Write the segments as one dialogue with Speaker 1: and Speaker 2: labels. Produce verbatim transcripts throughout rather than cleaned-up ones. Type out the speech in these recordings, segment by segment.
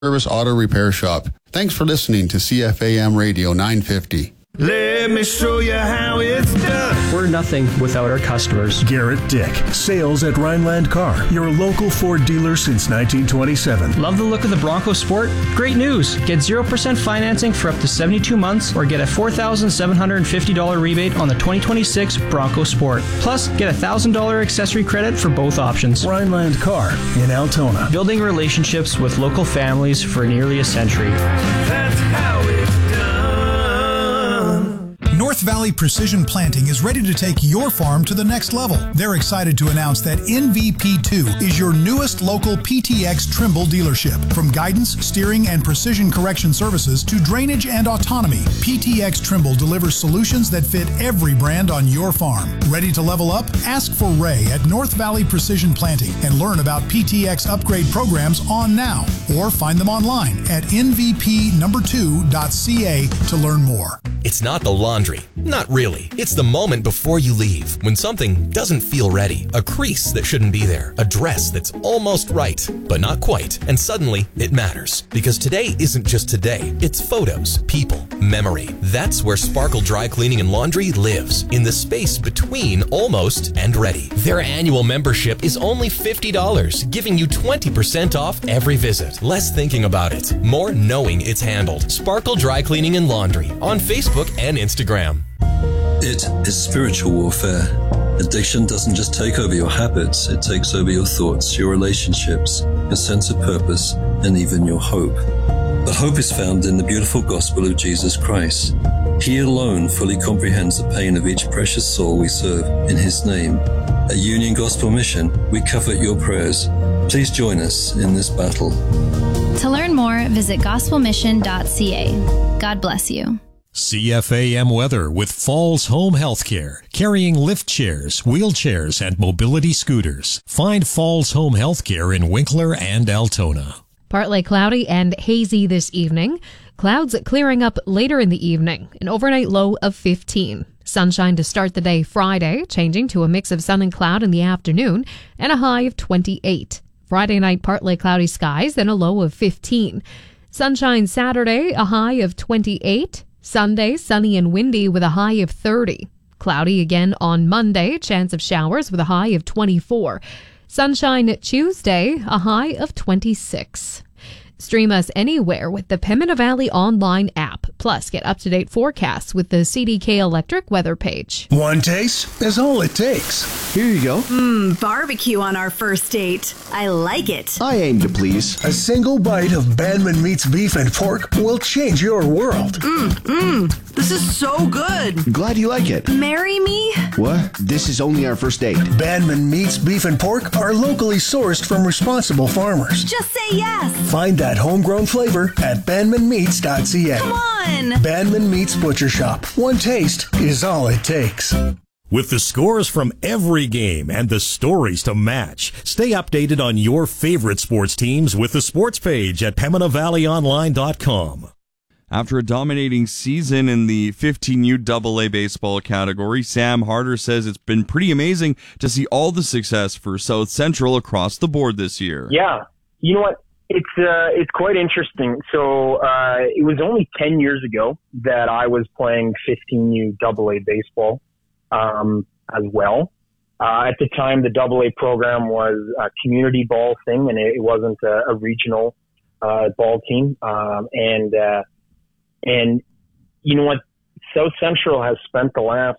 Speaker 1: Service Auto Repair Shop. Thanks for listening to C F A M Radio nine fifty.
Speaker 2: Let me show you how it's done.
Speaker 3: We're nothing without our customers.
Speaker 4: Garrett Dick, sales at Rhineland Car, your local Ford dealer since nineteen twenty-seven.
Speaker 3: Love the look of the Bronco Sport? Great news! Get zero percent financing for up to seventy-two months or get a four thousand seven hundred fifty dollars rebate on the twenty twenty-six Bronco Sport. Plus, get a one thousand dollars accessory credit for both options.
Speaker 4: Rhineland Car in Altona.
Speaker 3: Building relationships with local families for nearly a century.
Speaker 2: That's how it's done.
Speaker 5: North Valley Precision Planting is ready to take your farm to the next level. They're excited to announce that N V P two is your newest local P T X Trimble dealership. From guidance, steering, and precision correction services to drainage and autonomy, P T X Trimble delivers solutions that fit every brand on your farm. Ready to level up? Ask for Ray at North Valley Precision Planting and learn about P T X upgrade programs on now, or find them online at N V P number two dot C A to learn more.
Speaker 6: It's not the laundry. Not really. It's the moment before you leave, when something doesn't feel ready. A crease that shouldn't be there. A dress that's almost right, but not quite. And suddenly, it matters. Because today isn't just today. It's photos, people, memory. That's where Sparkle Dry Cleaning and Laundry lives, in the space between almost and ready. Their annual membership is only fifty dollars, giving you twenty percent off every visit. Less thinking about it, more knowing it's handled. Sparkle Dry Cleaning and Laundry on Facebook and Instagram.
Speaker 7: It is spiritual warfare. Addiction doesn't just take over your habits, it takes over your thoughts, your relationships, your sense of purpose, and even your hope. But hope is found in the beautiful gospel of Jesus Christ. He alone fully comprehends the pain of each precious soul we serve in His name. At Union Gospel Mission, we covet your prayers. Please join us in this battle.
Speaker 8: To learn more, visit gospel mission dot c a. God bless you.
Speaker 9: C F A M weather with Falls Home Healthcare, carrying lift chairs, wheelchairs, and mobility scooters. Find Falls Home Healthcare in Winkler and Altona.
Speaker 10: Partly cloudy and hazy this evening. Clouds clearing up later in the evening. An overnight low of fifteen. Sunshine to start the day Friday, changing to a mix of sun and cloud in the afternoon, and a high of twenty-eight. Friday night, partly cloudy skies, then a low of fifteen. Sunshine Saturday, a high of twenty-eight. Sunday, sunny and windy with a high of thirty. Cloudy again on Monday, chance of showers with a high of twenty-four. Sunshine Tuesday, a high of twenty-six. Stream us anywhere with the Pembina Valley online app. Plus, get up-to-date forecasts with the C D K Electric weather page.
Speaker 4: One taste is all it takes.
Speaker 11: Here you go.
Speaker 12: Mmm, barbecue on our first date. I like it.
Speaker 11: I aim to please.
Speaker 4: A single bite of Bandman Meats beef and pork will change your world.
Speaker 12: Mmm, mmm. This is so good.
Speaker 11: Glad you like it.
Speaker 12: Marry me?
Speaker 11: What? This is only our first date.
Speaker 4: Bandman Meats beef and pork are locally sourced from responsible farmers.
Speaker 12: Just say yes.
Speaker 4: Find that homegrown flavor at bandman meats dot c a.
Speaker 12: Come on.
Speaker 4: Bandman Meats Butcher Shop. One taste is all it takes.
Speaker 9: With the scores from every game and the stories to match, stay updated on your favorite sports teams with the sports page at pembina valley online dot com.
Speaker 13: After a dominating season in the fifteen U double A baseball category, Sam Harder says it's been pretty amazing to see all the success for South Central across the board this year.
Speaker 14: Yeah. You know what? It's uh, it's quite interesting. So uh, it was only ten years ago that I was playing fifteen U double A baseball um, as well. Uh, at the time, the double A program was a community ball thing, and it wasn't a, a regional uh, ball team. Um, and uh, and you know what? South Central has spent the last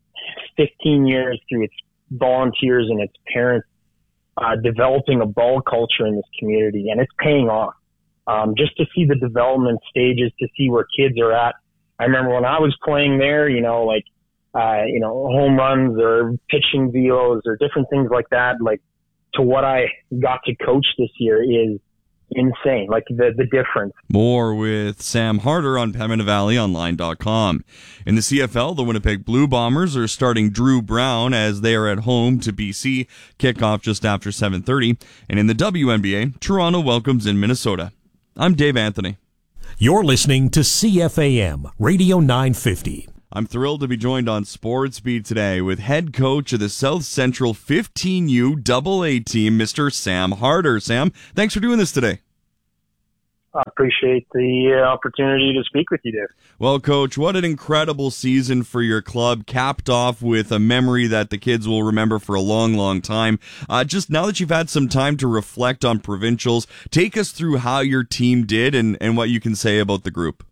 Speaker 14: fifteen years through its volunteers and its parents Uh, developing a ball culture in this community, and it's paying off. Um, just to see the development stages, to see where kids are at. I remember when I was playing there, you know, like, uh, you know, home runs or pitching vetoes or different things like that, like, to what I got to coach this year is insane, like the, the difference.
Speaker 13: More with Sam Harder on pembina valley online dot com. In the C F L, the Winnipeg Blue Bombers are starting Drew Brown as they are at home to B C. Kickoff just after seven thirty. And in the W N B A, Toronto welcomes in Minnesota. I'm Dave Anthony.
Speaker 9: You're listening to C F A M Radio nine fifty.
Speaker 13: I'm thrilled to be joined on Sports Beat today with head coach of the South Central fifteen U double A team, Mister Sam Harder. Sam, thanks for doing this today.
Speaker 14: Uh, appreciate the uh, opportunity to speak with you, Dave.
Speaker 13: Well, Coach, what an incredible season for your club, capped off with a memory that the kids will remember for a long, long time. Uh, just now that you've had some time to reflect on provincials, take us through how your team did and, and what you can say about the group.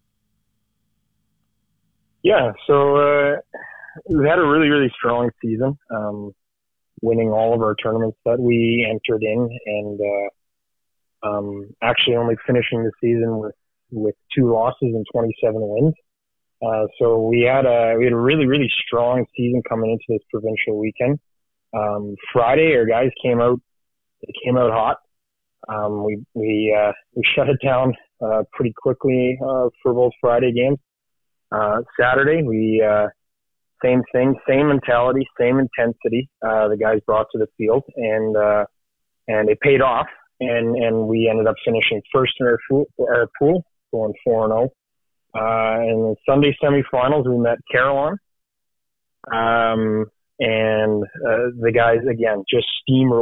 Speaker 14: Yeah, so uh, we had a really, really strong season, um, winning all of our tournaments that we entered in, and uh, Um, actually only finishing the season with, with two losses and twenty-seven wins. Uh, so we had a, we had a really, really strong season coming into this provincial weekend. Um, Friday, our guys came out, they came out hot. Um, we, we, uh, we shut it down, uh, pretty quickly, uh, for both Friday games. Uh, Saturday, we, uh, same thing, same mentality, same intensity, uh, the guys brought to the field, and, uh, and it paid off. And, and we ended up finishing first in our, pool, our pool, going four and oh. Uh, in the Sunday semifinals, we met Carillon. Um, and, uh, the guys, again, just steamrolled